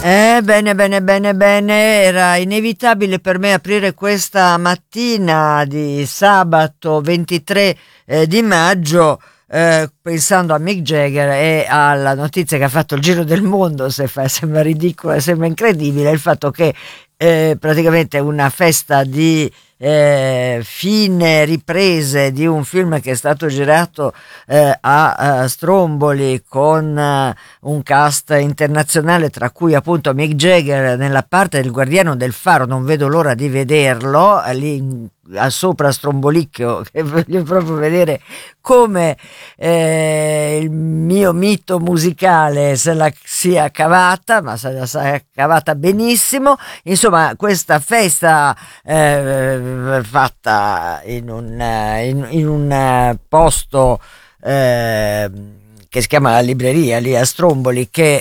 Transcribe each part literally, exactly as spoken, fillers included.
Eh, bene, bene, bene, bene, era inevitabile per me aprire questa mattina di sabato ventitré eh, di maggio eh, pensando a Mick Jagger e alla notizia che ha fatto il giro del mondo. Se fa, sembra ridicola, sembra incredibile il fatto che eh, praticamente una festa di eh, fine riprese di un film che è stato girato eh, a, a Stromboli con eh, un cast internazionale, tra cui appunto Mick Jagger nella parte del Guardiano del Faro. Non vedo l'ora di vederlo eh, lì a sopra Strombolicchio, che voglio proprio vedere come eh, il mio mito musicale se la sia cavata, ma se la sia cavata benissimo. Insomma, questa festa eh, fatta in un, in, in un posto eh, che si chiama La Libreria lì a Stromboli, che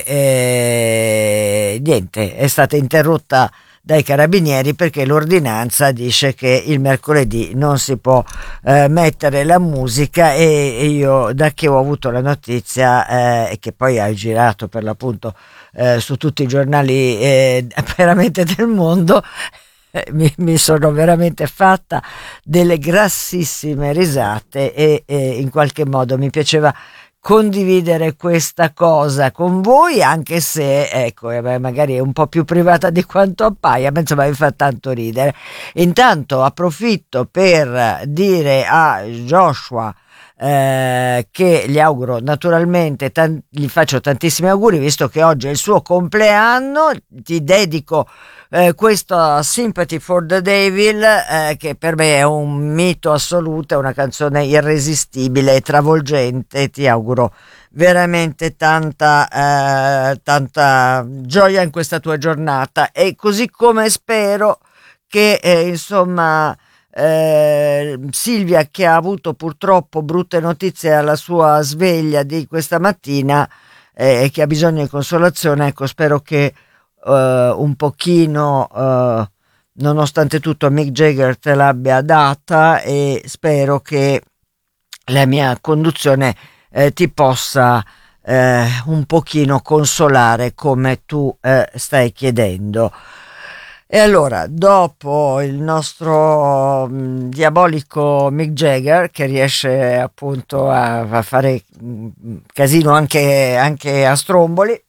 eh, niente, è stata interrotta dai carabinieri perché l'ordinanza dice che il mercoledì non si può eh, mettere la musica, e, e io, da che ho avuto la notizia eh, e che poi ha girato per l'appunto eh, su tutti i giornali eh, veramente del mondo, eh, mi, mi sono veramente fatta delle grassissime risate e, e in qualche modo mi piaceva condividere questa cosa con voi, anche se ecco magari è un po' più privata di quanto appaia, ma insomma mi fa tanto ridere. Intanto approfitto per dire a Joshua eh, che gli auguro naturalmente tan- gli faccio tantissimi auguri, visto che oggi è il suo compleanno. Ti dedico eh, questo Sympathy for the Devil, eh, che per me è un mito assoluto, è una canzone irresistibile e travolgente. Ti auguro veramente tanta eh, tanta gioia in questa tua giornata, e così come spero che eh, insomma eh, Silvia, che ha avuto purtroppo brutte notizie alla sua sveglia di questa mattina eh, e che ha bisogno di consolazione, ecco, spero che Uh, un pochino uh, nonostante tutto Mick Jagger te l'abbia data, e spero che la mia conduzione eh, ti possa eh, un pochino consolare come tu eh, stai chiedendo. E allora, dopo il nostro mh, diabolico Mick Jagger, che riesce appunto a, a fare mh, casino anche, anche a Stromboli,